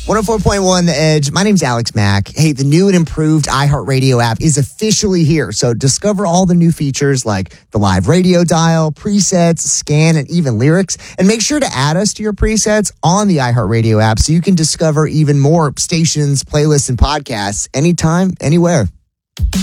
104.1 The Edge. My name's Alex Mack. Hey, the new and improved iHeartRadio app is officially here. So discover all the new features like the live radio dial, presets, scan, and even lyrics. And make sure to add us to your presets on the iHeartRadio app so you can discover even more stations, playlists, and podcasts anytime, anywhere.